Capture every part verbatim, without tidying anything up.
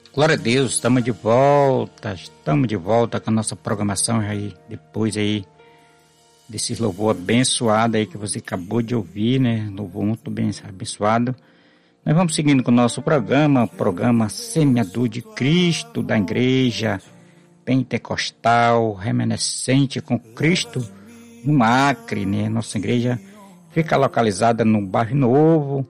Glória a Deus, estamos de volta, estamos de volta com a nossa programação aí, depois aí desse louvor abençoado aí que você acabou de ouvir, né? Louvor muito bem abençoado. Nós vamos seguindo com o nosso programa, o programa Semeador de Cristo da Igreja Pentecostal Remanescente com Cristo no Acre, né? Nossa igreja fica localizada no Bairro Novo,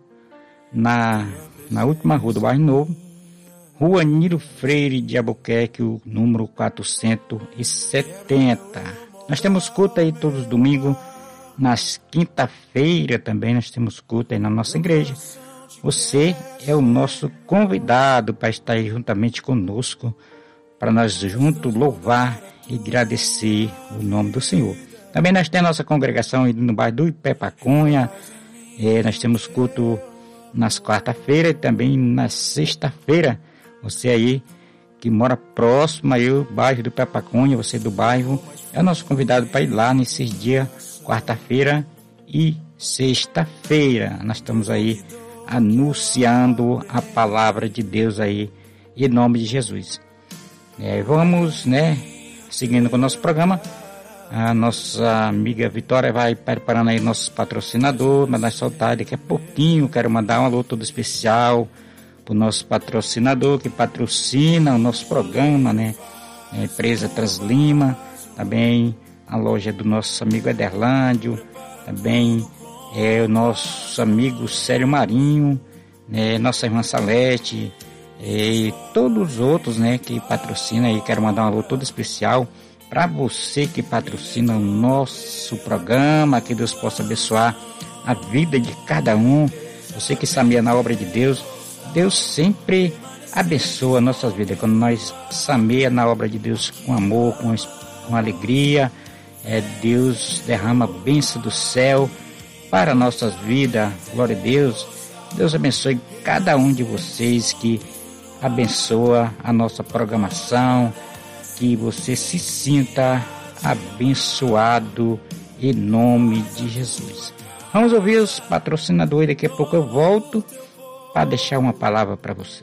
na, na última rua do Bairro Novo, Rua Nilo Freire de Albuquerque, o número quatrocentos e setenta. Nós temos culto aí todos os domingos, nas quinta-feira também nós temos culto aí na nossa igreja. Você é o nosso convidado para estar aí juntamente conosco, para nós juntos louvar e agradecer o nome do Senhor. Também nós temos a nossa congregação aí no bairro do Ipepacunha, é, nós temos culto nas quarta-feiras e também na sexta-feira. Você aí que mora próximo aí ao bairro do Ipepacunha, você do bairro, é o nosso convidado para ir lá nesses dias, quarta-feira e sexta-feira. Nós estamos aí anunciando a palavra de Deus aí, em nome de Jesus. É, vamos, né, seguindo com o nosso programa. A nossa amiga Vitória vai preparando aí nossos patrocinadores, mas nós soltar daqui a pouquinho. Quero mandar um alô todo especial para o nosso patrocinador que patrocina o nosso programa, né? A empresa Translima, também a loja do nosso amigo Ederlândio, também é o nosso amigo Célio Marinho, né? Nossa irmã Salete, e todos os outros, né, que patrocinam aí. Quero mandar um alô todo especial para você que patrocina o nosso programa, que Deus possa abençoar a vida de cada um. Você que semeia na obra de Deus, Deus sempre abençoa nossas vidas. Quando nós semeia na obra de Deus com amor, com, com alegria, é, Deus derrama a bênção do céu para nossas vidas. Glória a Deus. Deus abençoe cada um de vocês que abençoa a nossa programação, que você se sinta abençoado em nome de Jesus. Vamos ouvir os patrocinadores, daqui a pouco eu volto para deixar uma palavra para você.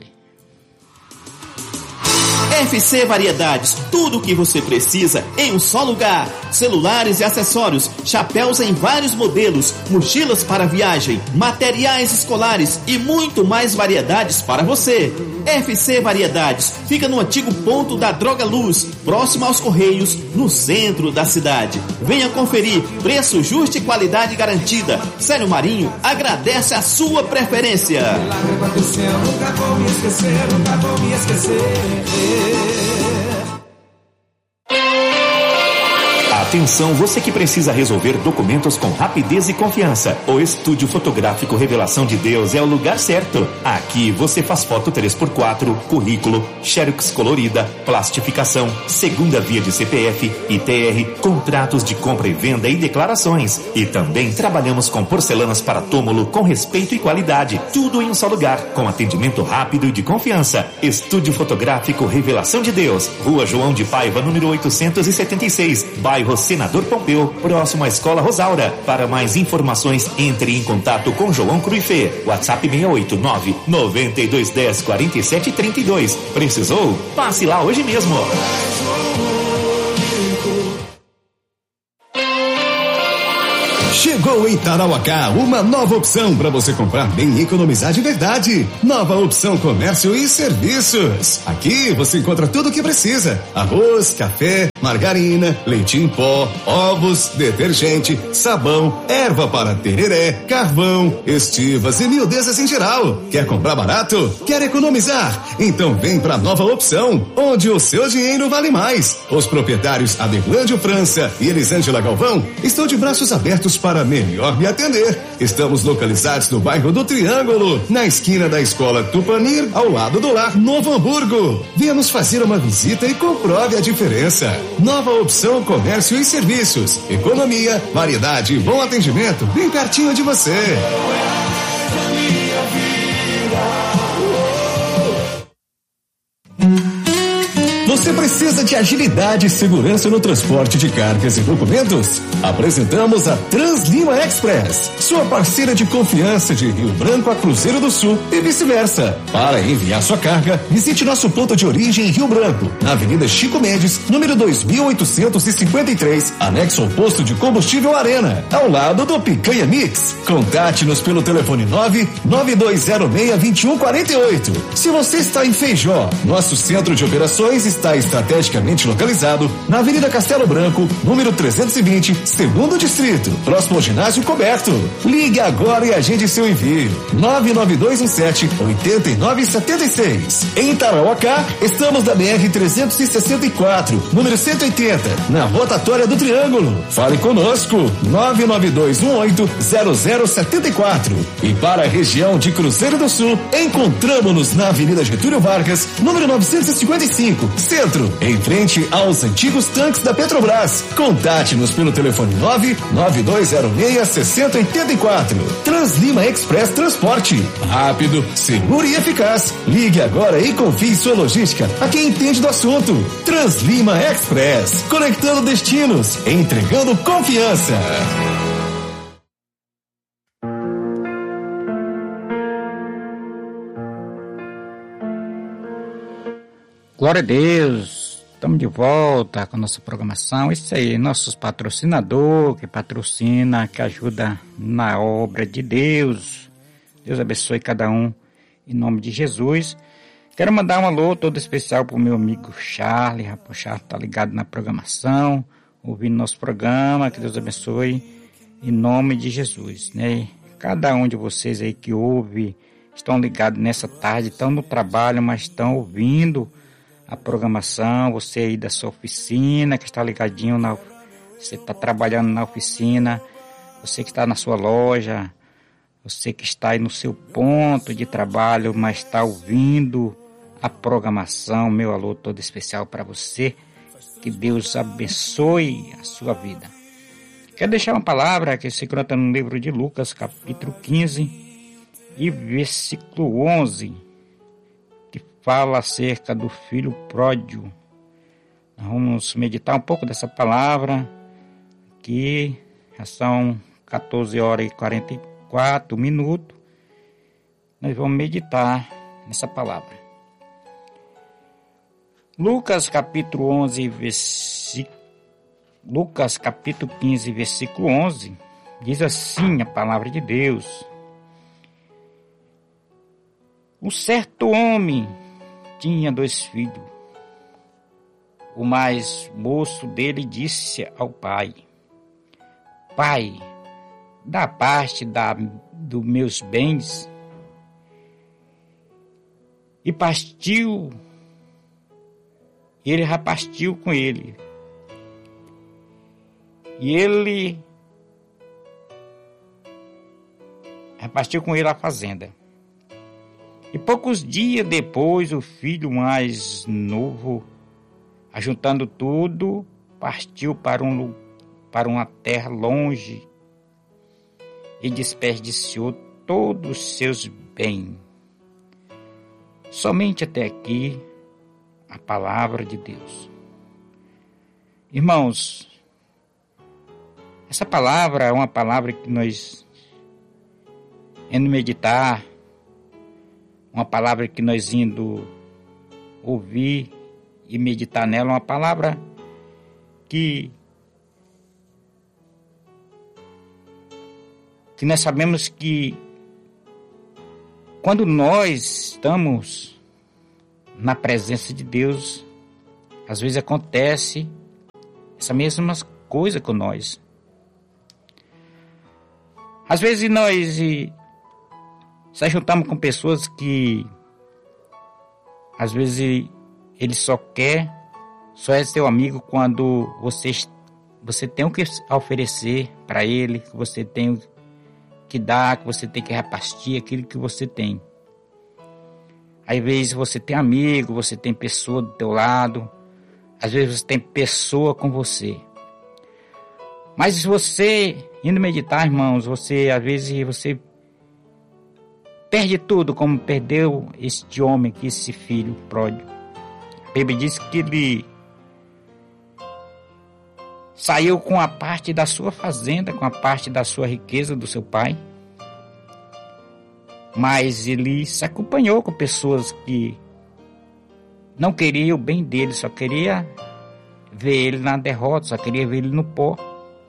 F C Variedades, tudo o que você precisa em um só lugar. Celulares e acessórios, chapéus em vários modelos, mochilas para viagem, materiais escolares e muito mais variedades para você. F C Variedades fica no antigo ponto da Droga Luz, próximo aos Correios, no centro da cidade. Venha conferir, preço justo e qualidade garantida. Célio Marinho agradece a sua preferência. Milagre aconteceu, nunca vou me esquecer, nunca vou me esquecer. Atenção, você que precisa resolver documentos com rapidez e confiança. O Estúdio Fotográfico Revelação de Deus é o lugar certo. Aqui você faz foto três por quatro, currículo, xerox colorida, plastificação, segunda via de C P F, I T R, contratos de compra e venda e declarações. E também trabalhamos com porcelanas para túmulo com respeito e qualidade. Tudo em um só lugar, com atendimento rápido e de confiança. Estúdio Fotográfico Revelação de Deus, Rua João de Paiva, número oitocentos e setenta e seis, bairro Senador Pompeu, próximo à Escola Rosaura. Para mais informações, entre em contato com João Cruifê. WhatsApp seis oito nove, nove dois um zero, quatro sete três dois. Precisou? Passe lá hoje mesmo. Chegou em Tarauacá uma nova opção para você comprar bem e economizar de verdade. Nova opção Comércio e Serviços. Aqui você encontra tudo o que precisa: arroz, café, margarina, leite em pó, ovos, detergente, sabão, erva para tereré, carvão, estivas e miudezas em geral. Quer comprar barato? Quer economizar? Então vem para Nova Opção, onde o seu dinheiro vale mais. Os proprietários Adelândio França e Elisângela Galvão estão de braços abertos para melhor me atender. Estamos localizados no bairro do Triângulo, na esquina da Escola Tupanir, ao lado do Lar Novo Hamburgo. Venha nos fazer uma visita e comprove a diferença. Nova Opção Comércio e Serviços. Economia, variedade e bom atendimento bem pertinho de você. Você precisa de agilidade e segurança no transporte de cargas e documentos? Apresentamos a Translima Express, sua parceira de confiança de Rio Branco a Cruzeiro do Sul e vice-versa. Para enviar sua carga, visite nosso ponto de origem em Rio Branco, na Avenida Chico Mendes, número dois mil oitocentos e cinquenta e três, anexo ao posto de combustível Arena, ao lado do Picanha Mix. Contate-nos pelo telefone nove nove dois zero seis, dois um quatro oito. Se você está em Feijó, nosso centro de operações está estrategicamente localizado na Avenida Castelo Branco, número trezentos e vinte, segundo distrito, próximo ao ginásio coberto. Ligue agora e agende seu envio. nove nove dois um sete, oito nove sete seis. Em Tarauacá, estamos na B R trezentos e sessenta e quatro, número cento e oitenta, na rotatória do Triângulo. Fale conosco, nove nove dois um oito, zero zero sete quatro. E para a região de Cruzeiro do Sul, encontramos-nos na Avenida Getúlio Vargas, número novecentos e cinquenta e cinco, Centro, em frente aos antigos tanques da Petrobras. Contate-nos pelo telefone nove nove dois zero seis, seis zero oito quatro. Translima Express Transporte. Rápido, seguro e eficaz. Ligue agora e confie em sua logística a quem entende do assunto. Translima Express. Conectando destinos, entregando confiança. Glória a Deus, estamos de volta com a nossa programação. Isso aí, nossos patrocinadores que patrocina, que ajuda na obra de Deus. Deus abençoe cada um em nome de Jesus. Quero mandar um alô todo especial para o meu amigo Charles. O Charles está ligado na programação, ouvindo nosso programa. Que Deus abençoe em nome de Jesus, né? Cada um de vocês aí que ouve, estão ligados nessa tarde, estão no trabalho, mas estão ouvindo a programação. Você aí da sua oficina, que está ligadinho, na, você está trabalhando na oficina, você que está na sua loja, você que está aí no seu ponto de trabalho, mas está ouvindo a programação, meu alô todo especial para você. Que Deus abençoe a sua vida. Quero deixar uma palavra que se encontra no livro de Lucas, capítulo quinze e versículo onze, que fala acerca do filho pródigo. Nós vamos meditar um pouco dessa palavra, que já são quatorze horas e quarenta e quatro minutos. Nós vamos meditar nessa palavra. Lucas capítulo onze, versículo Lucas capítulo quinze, versículo onze, diz assim a palavra de Deus: um certo homem tinha dois filhos. O mais moço dele disse ao pai: Pai, dá parte da, dos meus bens. E partiu, ele repartiu com ele. E ele repartiu com ele a fazenda. E poucos dias depois, o filho mais novo, ajuntando tudo, partiu para, um, para uma terra longe e desperdiciou todos os seus bens. Somente até aqui a palavra de Deus. Irmãos, essa palavra é uma palavra que nós, indo meditar, uma palavra que nós indo ouvir e meditar nela, uma palavra que, que nós sabemos que quando nós estamos na presença de Deus, às vezes acontece essa mesma coisa com nós. Às vezes nós e, se juntamos com pessoas que às vezes ele só quer, só é seu amigo quando você, você tem o que oferecer para ele, que você tem que dar, que você tem que repartir aquilo que você tem. Às vezes você tem amigo, você tem pessoa do teu lado, às vezes você tem pessoa com você. Mas se você indo meditar, irmãos, você às vezes você perde tudo, como perdeu este homem aqui, esse filho pródigo. Bíblia diz que ele saiu com a parte da sua fazenda, com a parte da sua riqueza do seu pai. Mas ele se acompanhou com pessoas que não queriam o bem dele, só queria ver ele na derrota, só queria ver ele no pó.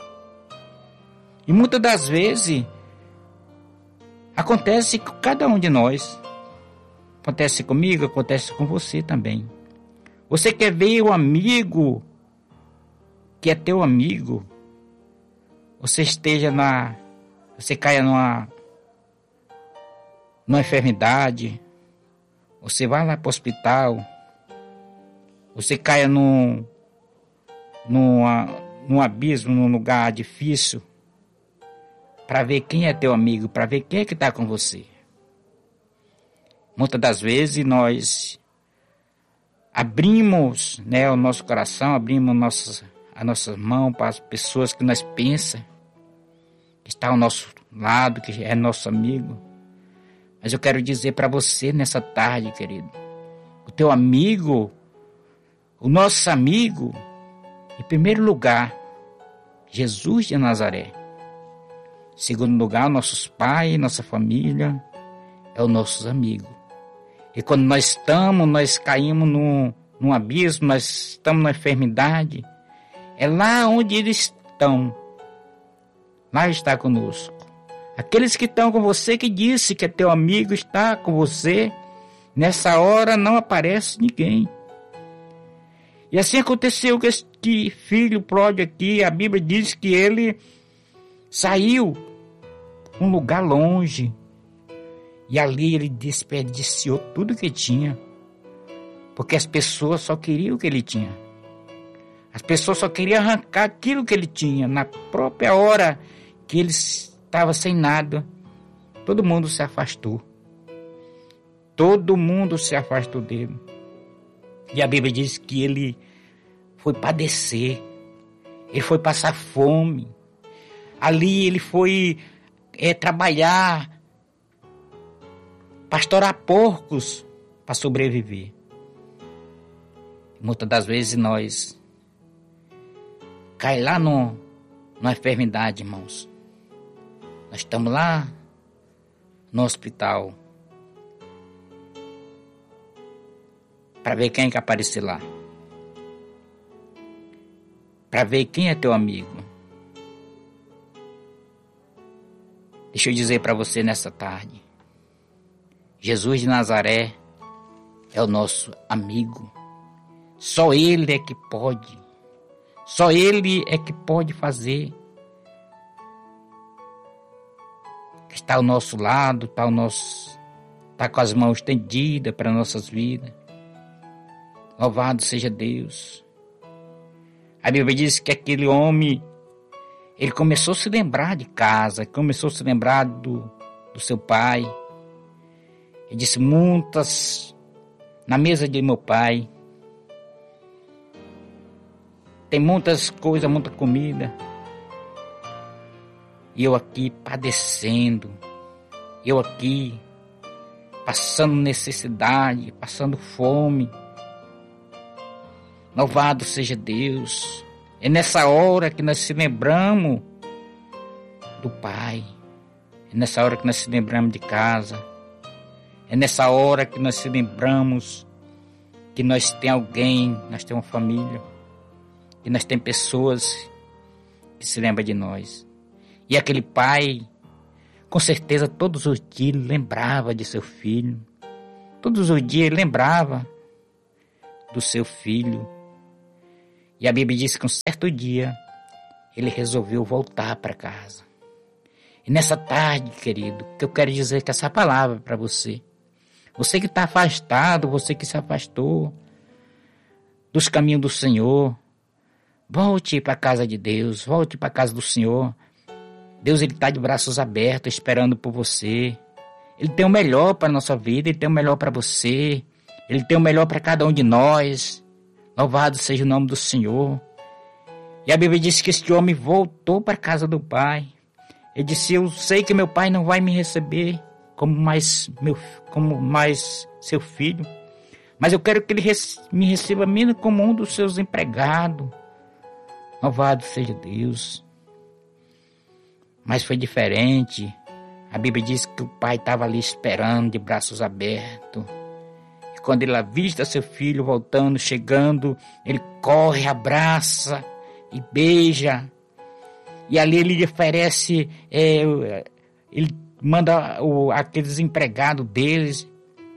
E muitas das vezes acontece com cada um de nós. Acontece comigo, acontece com você também. Você quer ver o amigo que é teu amigo, você esteja na, você caia numa, numa enfermidade, você vai lá para o hospital, você caia num, num, num abismo, num lugar difícil, para ver quem é teu amigo, para ver quem é que está com você. Muitas das vezes nós abrimos, né, o nosso coração, abrimos nossas a nossa mão para as pessoas que nós pensamos, que está ao nosso lado, que é nosso amigo. Mas eu quero dizer para você nessa tarde, querido, o teu amigo, o nosso amigo, em primeiro lugar, Jesus de Nazaré. Em segundo lugar, nossos pais, nossa família, é o nosso amigo. E quando nós estamos, nós caímos num, num abismo, nós estamos na enfermidade, é lá onde eles estão. Lá está conosco. Aqueles que estão com você, que disse que é teu amigo, está com você. Nessa hora não aparece ninguém. E assim aconteceu com este filho pródigo aqui. A Bíblia diz que ele saiu um lugar longe. E ali ele desperdiciou tudo que tinha. Porque as pessoas só queriam o que ele tinha. As pessoas só queriam arrancar aquilo que ele tinha. Na própria hora que ele estava sem nada, todo mundo se afastou. Todo mundo se afastou dele. E a Bíblia diz que ele foi padecer. Ele foi passar fome. Ali ele foi é, trabalhar, pastorar porcos para sobreviver. Muitas das vezes nós cai lá no, numa enfermidade, irmãos. Nós estamos lá no hospital para ver quem que aparecer lá. Para ver quem é teu amigo. Deixa eu dizer para você nessa tarde. Jesus de Nazaré é o nosso amigo. Só Ele é que pode. Só Ele é que pode fazer. Está ao nosso lado, está, ao nosso, está com as mãos estendidas para nossas vidas. Louvado seja Deus. A Bíblia diz que aquele homem, ele começou a se lembrar de casa, começou a se lembrar do, do seu pai. Ele disse, muitas, na mesa de meu pai, tem muitas coisas, muita comida. E eu aqui padecendo. Eu aqui passando necessidade, passando fome. Louvado seja Deus. É nessa hora que nós se lembramos do Pai. É nessa hora que nós se lembramos de casa. É nessa hora que nós se lembramos que nós temos alguém, nós temos uma família. E nós temos pessoas que se lembram de nós. E aquele pai, com certeza, todos os dias ele lembrava de seu filho. Todos os dias ele lembrava do seu filho. E a Bíblia diz que um certo dia ele resolveu voltar para casa. E nessa tarde, querido, que eu quero dizer que essa palavra para você. Você que está afastado, você que se afastou dos caminhos do Senhor. Volte para a casa de Deus, volte para a casa do Senhor. Deus está de braços abertos, esperando por você. Ele tem o melhor para a nossa vida, Ele tem o melhor para você. Ele tem o melhor para cada um de nós. Louvado seja o nome do Senhor. E a Bíblia diz que este homem voltou para a casa do pai. Ele disse, eu sei que meu pai não vai me receber como mais, meu, como mais seu filho. Mas eu quero que ele me receba menos como um dos seus empregados. Louvado seja Deus. Mas foi diferente. A Bíblia diz que o pai estava ali esperando de braços abertos. E quando ele avista seu filho voltando, chegando, ele corre, abraça e beija. E ali ele oferece, é, ele manda o, aqueles empregados deles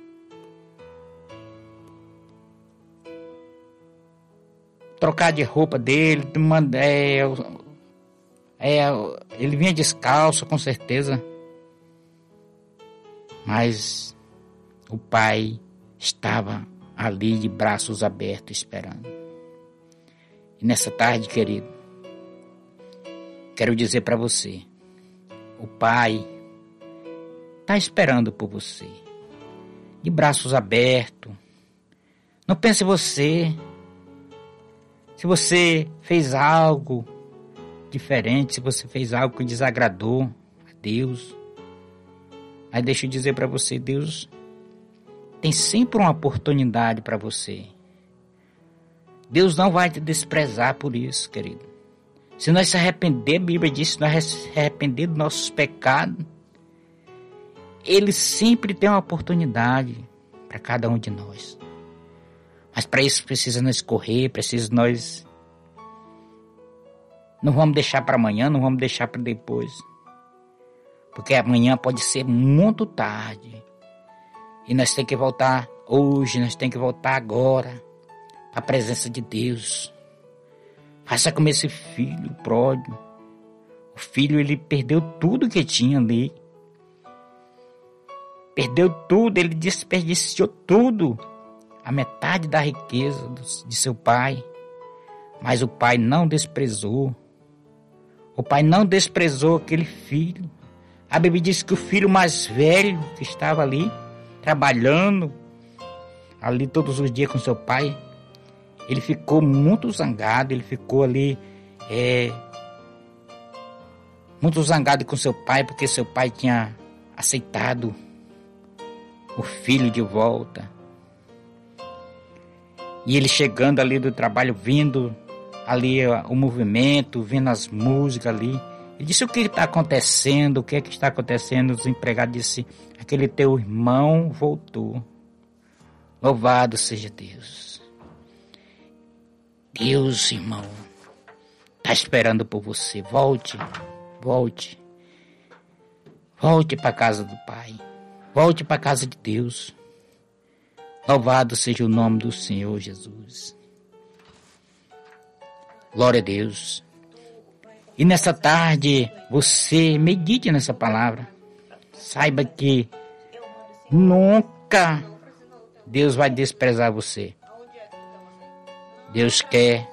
trocar de roupa dele, manda, é, é, ele vinha descalço, com certeza. Mas o pai estava ali de braços abertos esperando. E nessa tarde, querido, quero dizer para você, o pai está esperando por você, de braços abertos. Não pense em você. Se você fez algo diferente, se você fez algo que desagradou a Deus, aí deixa eu dizer para você, Deus tem sempre uma oportunidade para você. Deus não vai te desprezar por isso, querido. Se nós se arrepender, a Bíblia diz, se nós se arrepender dos nossos pecados, Ele sempre tem uma oportunidade para cada um de nós. Mas para isso precisa nós correr, precisa nós... Não vamos deixar para amanhã, não vamos deixar para depois. Porque amanhã pode ser muito tarde. E nós temos que voltar hoje, nós temos que voltar agora para a presença de Deus. Faça como esse filho pródigo. O filho, ele perdeu tudo que tinha ali. Perdeu tudo, ele desperdiciou tudo. A metade da riqueza de seu pai. Mas o pai não desprezou. O pai não desprezou aquele filho. A Bíblia diz que o filho mais velho que estava ali, trabalhando, ali todos os dias com seu pai, ele ficou muito zangado, ele ficou ali, é, muito zangado com seu pai, porque seu pai tinha aceitado o filho de volta. E ele chegando ali do trabalho, vindo ali o movimento, vendo as músicas ali. Ele disse, o que está acontecendo? O que é que está acontecendo? Os empregados disseram, aquele teu irmão voltou. Louvado seja Deus. Deus, irmão, está esperando por você. Volte, volte. Volte para a casa do Pai. Volte para a casa de Deus. Louvado seja o nome do Senhor Jesus. Glória a Deus. E nessa tarde, você medite nessa palavra. Saiba que nunca Deus vai desprezar você. Deus quer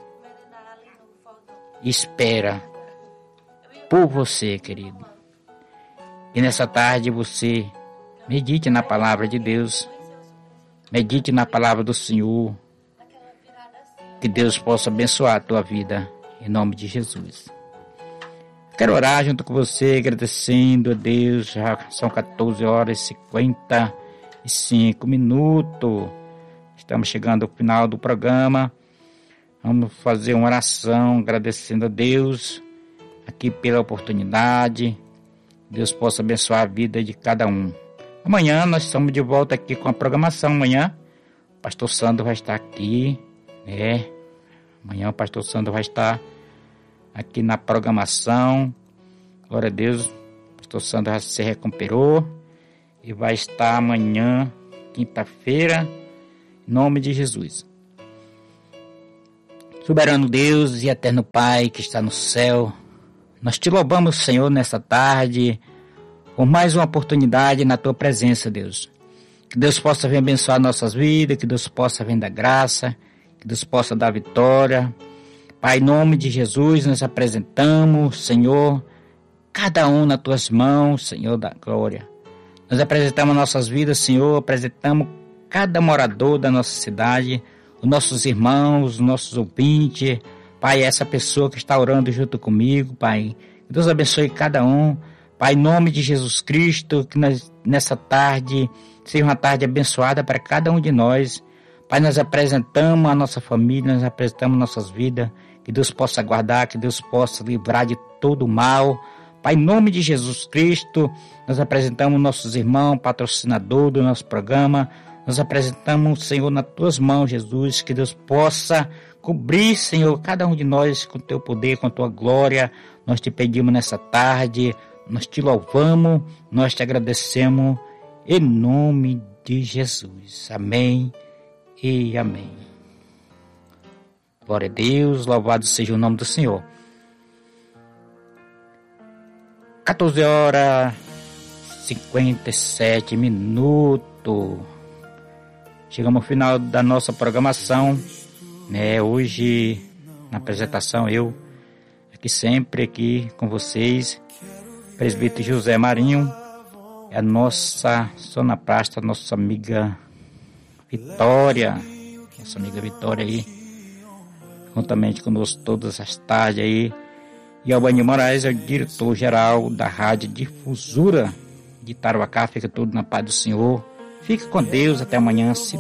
e espera por você, querido. E nessa tarde você medite na palavra de Deus. Medite na palavra do Senhor. Que Deus possa abençoar a tua vida, em nome de Jesus. Quero orar junto com você, agradecendo a Deus. Já são quatorze horas e cinquenta e cinco minutos. Estamos chegando ao final do programa. Vamos fazer uma oração, agradecendo a Deus aqui pela oportunidade. Deus possa abençoar a vida de cada um. Amanhã nós estamos de volta aqui com a programação. Amanhã o pastor Sandro vai estar aqui, né? Amanhã o pastor Sandro vai estar aqui na programação. Glória a Deus. O pastor Sandro já se recuperou e vai estar amanhã, quinta-feira, em nome de Jesus. Soberano Deus e eterno Pai que está no céu, nós te louvamos, Senhor, nessa tarde, por mais uma oportunidade na tua presença, Deus. Que Deus possa vir abençoar nossas vidas, que Deus possa vir dar graça, que Deus possa dar vitória. Pai, em nome de Jesus, nós apresentamos, Senhor, cada um nas tuas mãos, Senhor da glória. Nós apresentamos nossas vidas, Senhor, apresentamos cada morador da nossa cidade, os nossos irmãos, os nossos ouvintes. Pai, essa pessoa que está orando junto comigo, Pai, que Deus abençoe cada um. Pai, em nome de Jesus Cristo, que nós, nessa tarde seja uma tarde abençoada para cada um de nós. Pai, nós apresentamos a nossa família, nós apresentamos nossas vidas, que Deus possa guardar, que Deus possa livrar de todo o mal. Pai, em nome de Jesus Cristo, nós apresentamos nossos irmãos, patrocinador do nosso programa, nós apresentamos, Senhor, nas tuas mãos, Jesus, que Deus possa cobrir, Senhor, cada um de nós com teu poder, com tua glória. Nós te pedimos nessa tarde, nós te louvamos, nós te agradecemos, em nome de Jesus. Amém e amém. Glória a Deus, louvado seja o nome do Senhor. quatorze horas e cinquenta e sete minutos. Chegamos ao final da nossa programação, né? Hoje, na apresentação, eu aqui sempre aqui com vocês, presbítero José Marinho, a nossa sonoplasta, nossa amiga Vitória, nossa amiga Vitória aí, juntamente conosco todas as tardes aí, e Albani Moraes é o diretor-geral da Rádio Difusora de Tarauacá. Fica tudo na paz do Senhor, fica com Deus, até amanhã, se